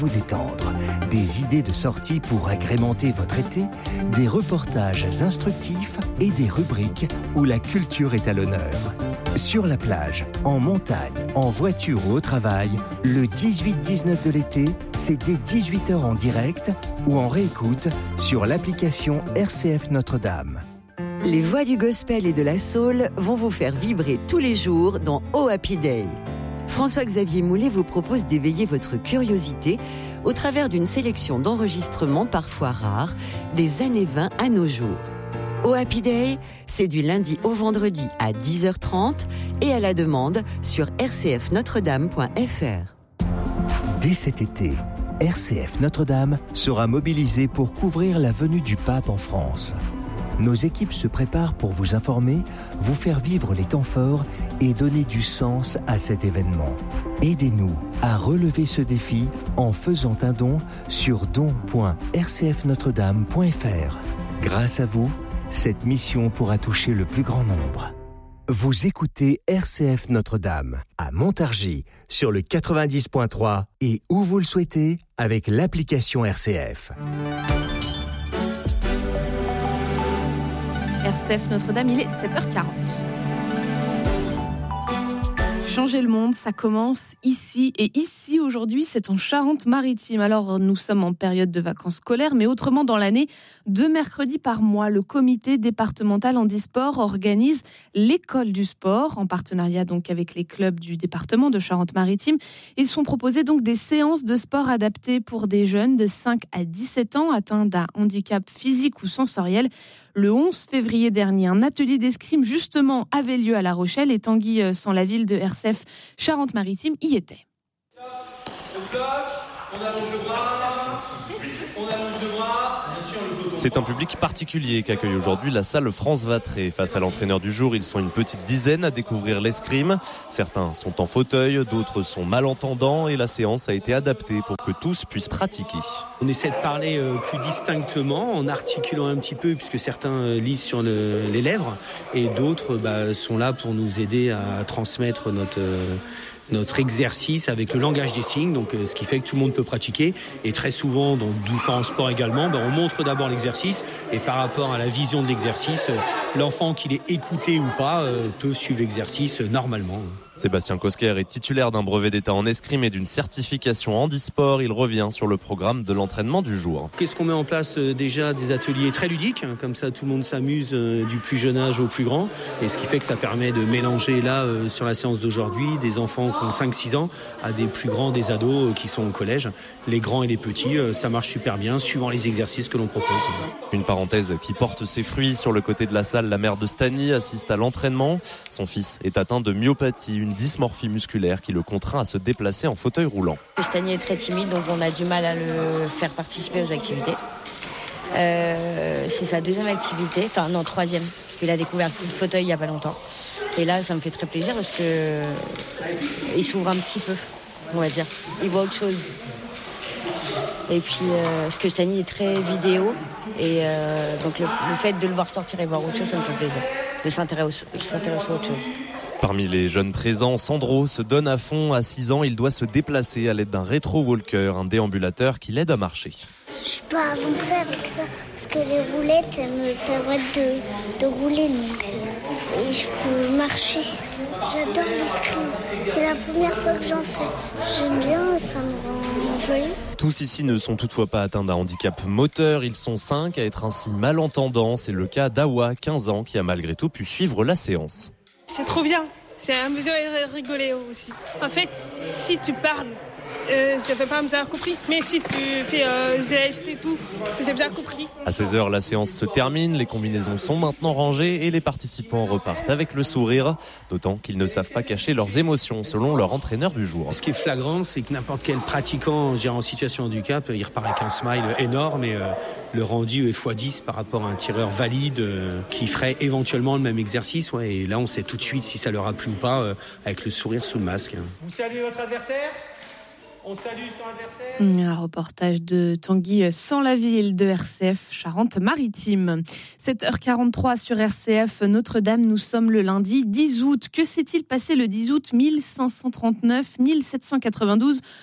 Vous détendre, des idées de sortie pour agrémenter votre été, des reportages instructifs et des rubriques où la culture est à l'honneur. Sur la plage, en montagne, en voiture ou au travail, le 18-19 de l'été, c'est dès 18h en direct ou en réécoute sur l'application RCF Notre-Dame. Les voix du gospel et de la soul vont vous faire vibrer tous les jours dans Oh Happy Day. François-Xavier Moulet vous propose d'éveiller votre curiosité au travers d'une sélection d'enregistrements parfois rares des années 20 à nos jours. Oh Happy Day, c'est du lundi au vendredi à 10h30 et à la demande sur rcfnotredame.fr. Dès cet été, RCF Notre-Dame sera mobilisée pour couvrir la venue du pape en France. Nos équipes se préparent pour vous informer, vous faire vivre les temps forts et donner du sens à cet événement. Aidez-nous à relever ce défi en faisant un don sur don.rcfnotredame.fr. Grâce à vous, cette mission pourra toucher le plus grand nombre. Vous écoutez RCF Notre-Dame à Montargis sur le 90.3 et où vous le souhaitez avec l'application RCF. RCF Notre-Dame, il est 7h40. Changer le monde, ça commence ici. Et ici, aujourd'hui, c'est en Charente-Maritime. Alors, nous sommes en période de vacances scolaires, mais autrement, dans l'année, 2 mercredis par mois, le comité départemental handisport organise l'école du sport, en partenariat donc avec les clubs du département de Charente-Maritime. Ils sont proposés donc des séances de sport adaptées pour des jeunes de 5 à 17 ans atteints d'un handicap physique ou sensoriel. Le 11 février dernier, un atelier d'escrime justement avait lieu à La Rochelle et Tanguy sans la ville de RCF Charente-Maritime y était. C'est un public particulier qu'accueille aujourd'hui la salle France Vatré. Face à l'entraîneur du jour, ils sont une petite dizaine à découvrir l'escrime. Certains sont en fauteuil, d'autres sont malentendants et la séance a été adaptée pour que tous puissent pratiquer. On essaie de parler plus distinctement en articulant un petit peu puisque certains lisent sur les lèvres et d'autres sont là pour nous aider à transmettre notre exercice avec le langage des signes, donc ce qui fait que tout le monde peut pratiquer. Et très souvent, dans différents sports également, on montre d'abord l'exercice et par rapport à la vision de l'exercice, l'enfant, qu'il ait écouté ou pas, peut suivre l'exercice normalement. Sébastien Kosker est titulaire d'un brevet d'état en escrime et d'une certification handisport. Il revient sur le programme de l'entraînement du jour. Qu'est-ce qu'on met en place déjà? Des ateliers très ludiques, comme ça tout le monde s'amuse du plus jeune âge au plus grand. Et ce qui fait que ça permet de mélanger là, sur la séance d'aujourd'hui, des enfants qui ont 5-6 ans à des plus grands, des ados qui sont au collège. Les grands et les petits, ça marche super bien, suivant les exercices que l'on propose. Une parenthèse qui porte ses fruits. Sur le côté de la salle, la mère de Stani assiste à l'entraînement. Son fils est atteint de myopathie, une dysmorphie musculaire qui le contraint à se déplacer en fauteuil roulant. Stani est très timide, donc on a du mal à le faire participer aux activités. C'est sa deuxième activité, enfin non, troisième, parce qu'il a découvert le fauteuil il n'y a pas longtemps. Et là, ça me fait très plaisir parce que il s'ouvre un petit peu, on va dire. Il voit autre chose. Et puis, parce que Stani est très vidéo, et donc le fait de le voir sortir et voir autre chose, ça me fait plaisir, de s'intéresser à autre chose. Parmi les jeunes présents, Sandro se donne à fond. À 6 ans, il doit se déplacer à l'aide d'un rétro-walker, un déambulateur qui l'aide à marcher. Je peux avancer avec ça parce que les roulettes me permettent de rouler et je peux marcher. J'adore l'escrime. C'est la première fois que j'en fais. J'aime bien, ça me rend joyeux. Tous ici ne sont toutefois pas atteints d'un handicap moteur. Ils sont 5 à être ainsi malentendants. C'est le cas d'Awa, 15 ans, qui a malgré tout pu suivre la séance. C'est trop bien. C'est à mesure de rigoler aussi. En fait, si tu parles, ça fait pas bien compris. Mais si tu fais gestes et tout, c'est bien compris. À 16h, la séance se termine. Les combinaisons sont maintenant rangées et les participants repartent avec le sourire. D'autant qu'ils ne savent pas cacher leurs émotions, selon leur entraîneur du jour. Ce qui est flagrant, c'est que n'importe quel pratiquant en situation de handicap, il repart avec un smile énorme et le rendu est x10 par rapport à un tireur valide qui ferait éventuellement le même exercice. Ouais, et là, on sait tout de suite si ça leur a plu ou pas avec le sourire sous le masque. Vous saluez votre adversaire ? On salue son adversaire. Un reportage de Tanguy sans la ville de RCF Charente-Maritime. 7h43 sur RCF Notre-Dame. Nous sommes le lundi 10 août. Que s'est-il passé le 10 août 1539 ? 1792